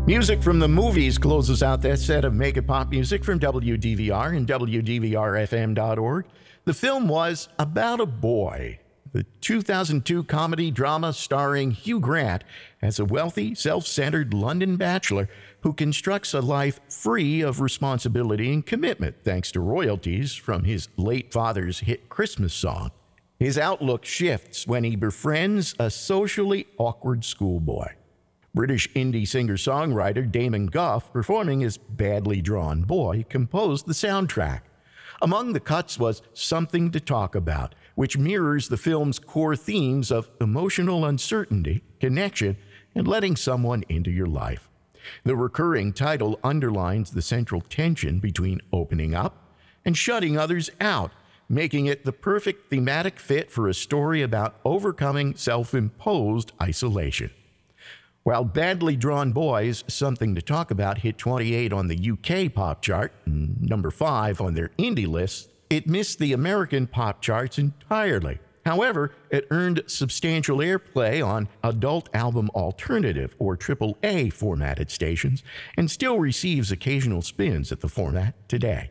Music from the movies closes out that set of Mega Pop music from WDVR and WDVRFM.org. The film was About a Boy, the 2002 comedy drama starring Hugh Grant as a wealthy, self-centered London bachelor who constructs a life free of responsibility and commitment thanks to royalties from his late father's hit Christmas song. His outlook shifts when he befriends a socially awkward schoolboy. British indie singer-songwriter Damon Gough, performing as Badly Drawn Boy, composed the soundtrack. Among the cuts was Something to Talk About, which mirrors the film's core themes of emotional uncertainty, connection, and letting someone into your life. The recurring title underlines the central tension between opening up and shutting others out, making it the perfect thematic fit for a story about overcoming self-imposed isolation. While Badly Drawn Boys, Something to Talk About hit 28 on the UK pop chart and number 5 on their indie list, it missed the American pop charts entirely. However, it earned substantial airplay on adult album alternative or AAA formatted stations and still receives occasional spins at the format today.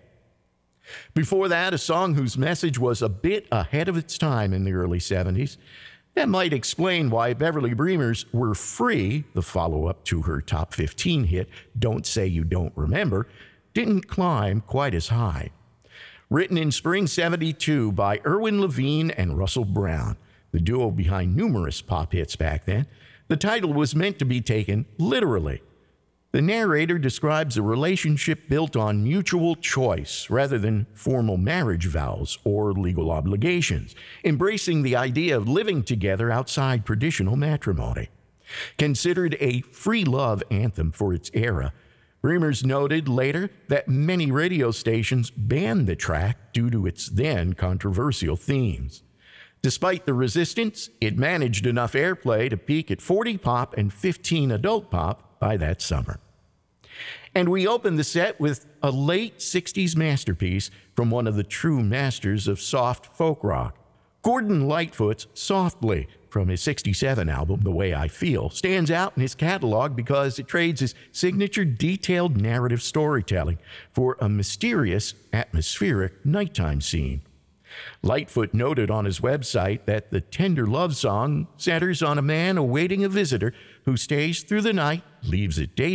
Before that, a song whose message was a bit ahead of its time in the early 70s. That might explain why Beverly Bremer's We're Free, the follow-up to her top 15 hit, Don't Say You Don't Remember, didn't climb quite as high. Written in spring 72 by Erwin Levine and Russell Brown, the duo behind numerous pop hits back then, the title was meant to be taken literally. The narrator describes a relationship built on mutual choice rather than formal marriage vows or legal obligations, embracing the idea of living together outside traditional matrimony. Considered a free love anthem for its era, Bremer's noted later that many radio stations banned the track due to its then controversial themes. Despite the resistance, it managed enough airplay to peak at 40 pop and 15 adult pop by that summer. And we opened the set with a late 60s masterpiece from one of the true masters of soft folk rock. Gordon Lightfoot's Softly from his 67 album, The Way I Feel, stands out in his catalog because it trades his signature detailed narrative storytelling for a mysterious, atmospheric nighttime scene. Lightfoot noted on his website that the tender love song centers on a man awaiting a visitor who stays through the night, leaves at daybreak,